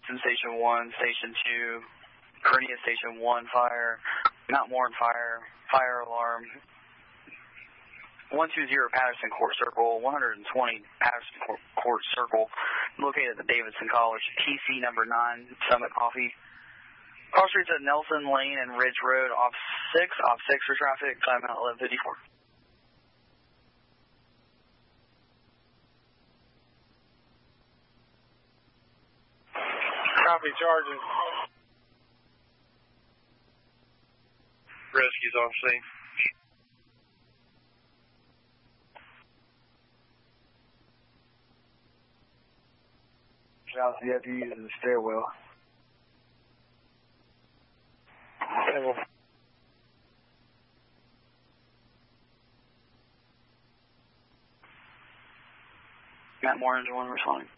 Davidson Station 1, Station 2, Cornea Station 1, fire, Mount Morin fire, fire alarm, 120 Patterson Court Circle, 120 Patterson Court Circle, located at the Davidson College, TC number 9, Summit Coffee. Cross streets at Nelson Lane and Ridge Road, off 6 for traffic, time out 11:54. Copy, charging. Rescue's off scene. South, you have to use the stairwell. Matt Morin, 1 responding.